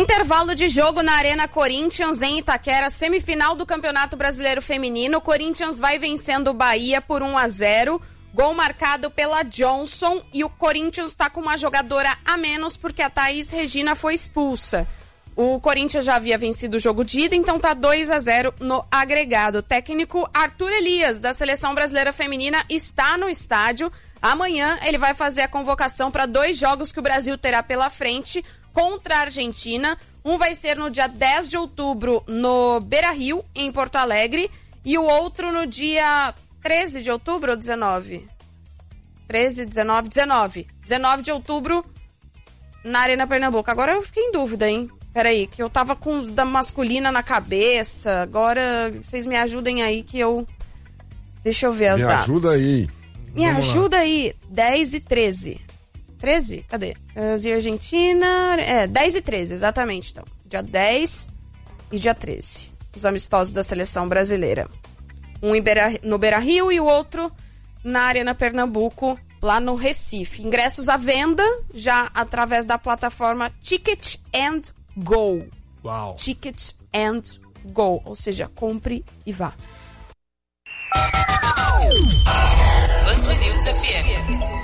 Intervalo de jogo na Arena Corinthians, em Itaquera, semifinal do Campeonato Brasileiro Feminino. O Corinthians vai vencendo o Bahia por 1-0. Gol marcado pela Johnson e o Corinthians está com uma jogadora a menos porque a Thaís Regina foi expulsa. O Corinthians já havia vencido o jogo de ida, então tá 2-0 no agregado. O técnico Arthur Elias, da Seleção Brasileira Feminina, está no estádio. Amanhã ele vai fazer a convocação para 2 jogos que o Brasil terá pela frente contra a Argentina. Um vai ser no dia 10 de outubro no Beira-Rio, em Porto Alegre, e o outro no dia 13 de outubro ou 19? 19 de outubro na Arena Pernambuco. Agora eu fiquei em dúvida, hein? Peraí, que eu tava com os da masculina na cabeça. Agora vocês me ajudem aí que eu... Deixa eu ver as datas. Me ajuda aí. Me ajuda aí. 10 e 13. 13? Cadê? Brasil e Argentina... 10 e 13, exatamente, então. Dia 10 e dia 13. Os amistosos da seleção brasileira. Um no Beira-Rio e o outro na Arena Pernambuco, lá no Recife. Ingressos à venda, já através da plataforma Ticket and Go. Uau. Ticket and Go. Ou seja, compre e vá. Band News FM.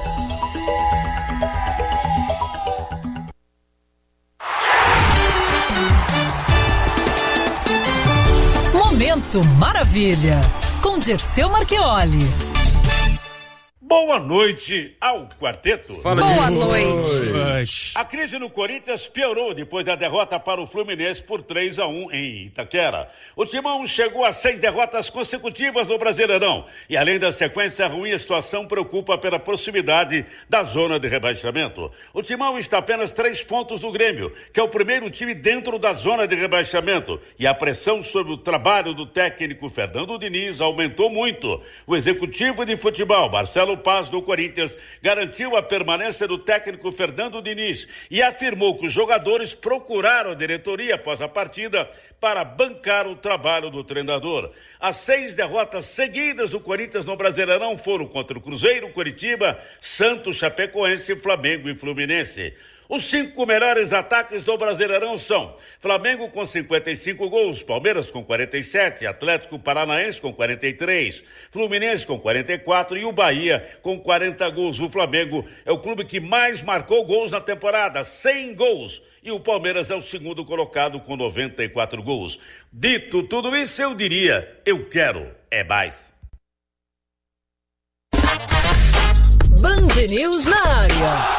Momento Maravilha, com Dirceu Marchioli. Boa noite ao quarteto. Boa noite. A crise no Corinthians piorou depois da derrota para o Fluminense por 3-1 em Itaquera. O Timão chegou a 6 derrotas consecutivas no Brasileirão. E além da sequência ruim, a situação preocupa pela proximidade da zona de rebaixamento. O Timão está a apenas 3 pontos do Grêmio, que é o primeiro time dentro da zona de rebaixamento. E a pressão sobre o trabalho do técnico Fernando Diniz aumentou muito. O executivo de futebol, Marcelo Paz, do Corinthians, garantiu a permanência do técnico Fernando Diniz e afirmou que os jogadores procuraram a diretoria após a partida para bancar o trabalho do treinador. As 6 derrotas seguidas do Corinthians no Brasileirão foram contra o Cruzeiro, Coritiba, Santos, Chapecoense, Flamengo e Fluminense. Os 5 melhores ataques do Brasileirão são Flamengo com 55 gols, Palmeiras com 47, Atlético Paranaense com 43, Fluminense com 44 e o Bahia com 40 gols. O Flamengo é o clube que mais marcou gols na temporada, 100 gols. E o Palmeiras é o segundo colocado com 94 gols. Dito tudo isso, eu diria, eu quero é mais. Band News na área.